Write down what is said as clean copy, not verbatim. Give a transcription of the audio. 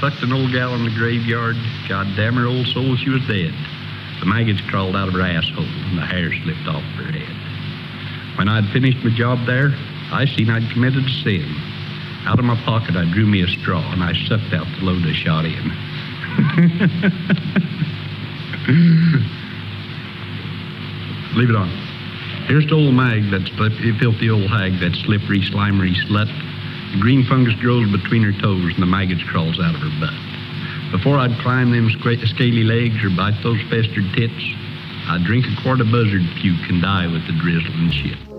fucked an old gal in the graveyard. God damn her old soul, she was dead. The maggots crawled out of her asshole, and the hair slipped off her head. When I'd finished my job there, I seen I'd committed a sin. Out of my pocket, I drew me a straw, and I sucked out the load I shot in. Leave it on. Here's to old Mag, that filthy old hag, that slippery, slimery slut. The green fungus grows between her toes, and the maggots crawls out of her butt. Before I'd climb them scaly legs or bite those festered tits, I'd drink a quart of buzzard puke and die with the drizzle and shit.